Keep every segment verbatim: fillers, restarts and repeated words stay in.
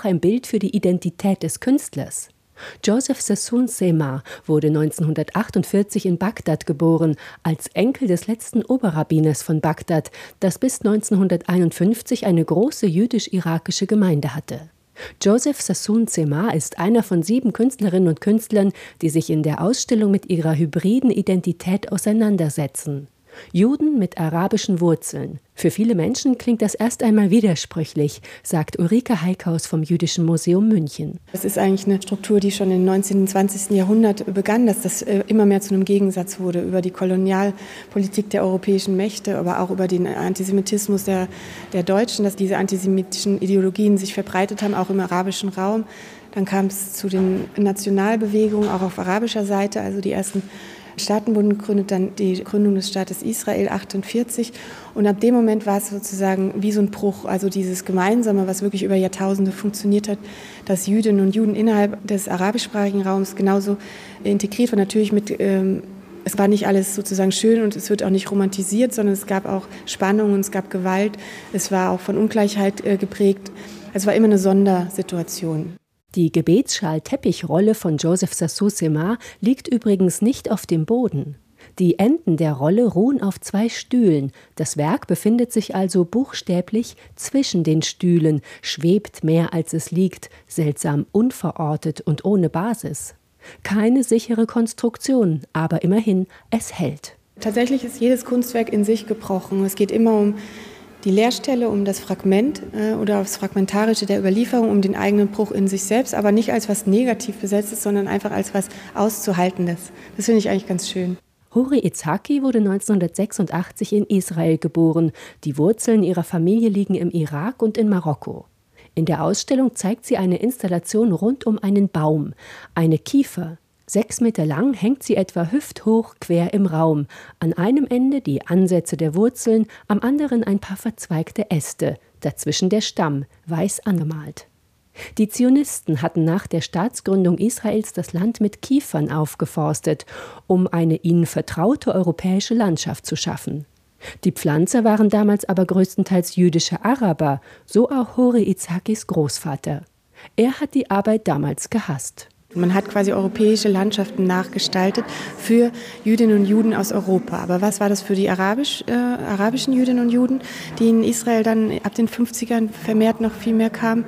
auch ein Bild für die Identität des Künstlers. Joseph Sassoon Sema wurde neunzehnhundertachtundvierzig in Bagdad geboren, als Enkel des letzten Oberrabbiners von Bagdad, das bis neunzehnhunderteinundfünfzig eine große jüdisch-irakische Gemeinde hatte. Joseph Sassoon Sema ist einer von sieben Künstlerinnen und Künstlern, die sich in der Ausstellung mit ihrer hybriden Identität auseinandersetzen. Juden mit arabischen Wurzeln. Für viele Menschen klingt das erst einmal widersprüchlich, sagt Ulrike Heikhaus vom Jüdischen Museum München. Es ist eigentlich eine Struktur, die schon im neunzehnten und zwanzigsten Jahrhundert begann, dass das immer mehr zu einem Gegensatz wurde über die Kolonialpolitik der europäischen Mächte, aber auch über den Antisemitismus der, der Deutschen, dass diese antisemitischen Ideologien sich verbreitet haben, auch im arabischen Raum. Dann kam es zu den Nationalbewegungen, auch auf arabischer Seite, also die ersten Staaten wurden gegründet, dann die Gründung des Staates Israel achtundvierzig. Und ab dem Moment war es sozusagen wie so ein Bruch, also dieses Gemeinsame, was wirklich über Jahrtausende funktioniert hat, dass Jüdinnen und Juden innerhalb des arabischsprachigen Raums genauso integriert waren. Natürlich mit, ähm, es war nicht alles sozusagen schön und es wird auch nicht romantisiert, sondern es gab auch Spannungen, es gab Gewalt, es war auch von Ungleichheit äh, geprägt. Es war immer eine Sondersituation. Die Gebetsschal-Teppichrolle von Joseph Sassoon Sema liegt übrigens nicht auf dem Boden. Die Enden der Rolle ruhen auf zwei Stühlen. Das Werk befindet sich also buchstäblich zwischen den Stühlen, schwebt mehr als es liegt, seltsam unverortet und ohne Basis. Keine sichere Konstruktion, aber immerhin, es hält. Tatsächlich ist jedes Kunstwerk in sich gebrochen. Es geht immer um die Leerstelle, um das Fragment äh, oder das Fragmentarische der Überlieferung, um den eigenen Bruch in sich selbst, aber nicht als was negativ Besetztes, sondern einfach als was Auszuhaltendes. Das finde ich eigentlich ganz schön. Hori Itzhaki wurde neunzehnhundertsechsundachtzig in Israel geboren. Die Wurzeln ihrer Familie liegen im Irak und in Marokko. In der Ausstellung zeigt sie eine Installation rund um einen Baum, eine Kiefer. Sechs Meter lang hängt sie etwa hüfthoch quer im Raum. An einem Ende die Ansätze der Wurzeln, am anderen ein paar verzweigte Äste, dazwischen der Stamm, weiß angemalt. Die Zionisten hatten nach der Staatsgründung Israels das Land mit Kiefern aufgeforstet, um eine ihnen vertraute europäische Landschaft zu schaffen. Die Pflanzer waren damals aber größtenteils jüdische Araber, so auch Hori Itzhakis Großvater. Er hat die Arbeit damals gehasst. Man hat quasi europäische Landschaften nachgestaltet für Jüdinnen und Juden aus Europa. Aber was war das für die Arabisch, äh, arabischen Jüdinnen und Juden, die in Israel dann ab den fünfzigern vermehrt noch viel mehr kamen,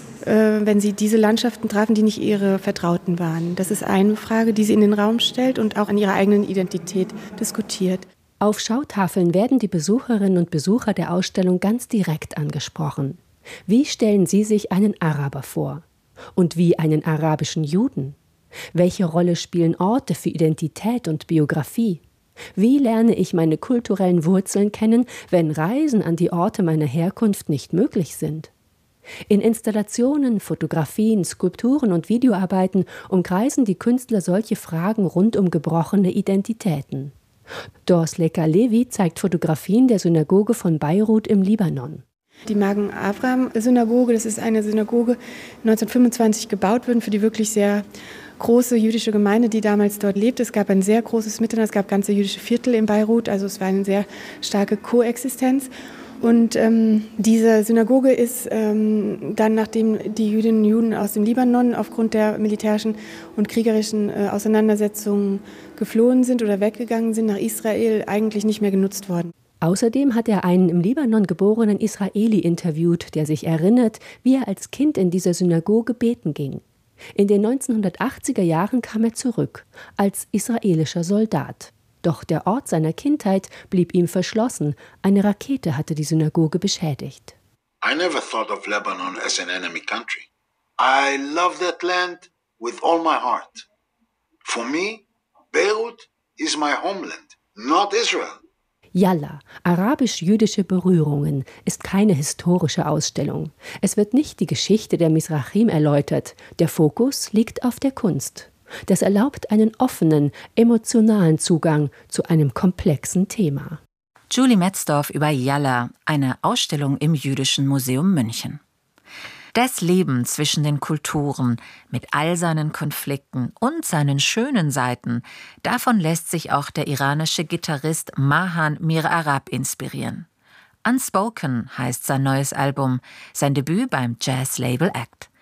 äh, wenn sie diese Landschaften trafen, die nicht ihre Vertrauten waren? Das ist eine Frage, die sie in den Raum stellt und auch an ihrer eigenen Identität diskutiert. Auf Schautafeln werden die Besucherinnen und Besucher der Ausstellung ganz direkt angesprochen. Wie stellen Sie sich einen Araber vor? Und wie einen arabischen Juden? Welche Rolle spielen Orte für Identität und Biografie? Wie lerne ich meine kulturellen Wurzeln kennen, wenn Reisen an die Orte meiner Herkunft nicht möglich sind? In Installationen, Fotografien, Skulpturen und Videoarbeiten umkreisen die Künstler solche Fragen rund um gebrochene Identitäten. Dors Leka-Levi zeigt Fotografien der Synagoge von Beirut im Libanon. Die Magen-Avraham-Synagoge, das ist eine Synagoge, neunzehnhundertfünfundzwanzig gebaut worden für die wirklich sehr große jüdische Gemeinde, die damals dort lebt. Es gab ein sehr großes Miteinander, es gab ganze jüdische Viertel in Beirut, also es war eine sehr starke Koexistenz. Und ähm, diese Synagoge ist ähm, dann, nachdem die Jüdinnen und Juden aus dem Libanon aufgrund der militärischen und kriegerischen äh, Auseinandersetzungen geflohen sind oder weggegangen sind nach Israel, eigentlich nicht mehr genutzt worden. Außerdem hat er einen im Libanon geborenen Israeli interviewt, der sich erinnert, wie er als Kind in dieser Synagoge beten ging. In den neunzehnhundertachtziger Jahren kam er zurück, als israelischer Soldat. Doch der Ort seiner Kindheit blieb ihm verschlossen. Eine Rakete hatte die Synagoge beschädigt. I never thought of Lebanon as an enemy country. I love that land with all my heart. For me, Beirut is my homeland, not Israel. Yalla, arabisch-jüdische Berührungen, ist keine historische Ausstellung. Es wird nicht die Geschichte der Mizrachim erläutert. Der Fokus liegt auf der Kunst. Das erlaubt einen offenen, emotionalen Zugang zu einem komplexen Thema. Julie Metzdorf über Yalla, eine Ausstellung im Jüdischen Museum München. Das Leben zwischen den Kulturen mit all seinen Konflikten und seinen schönen Seiten, davon lässt sich auch der iranische Gitarrist Mahan Mir Arab inspirieren. Unspoken heißt sein neues Album, sein Debüt beim Jazz-Label Act.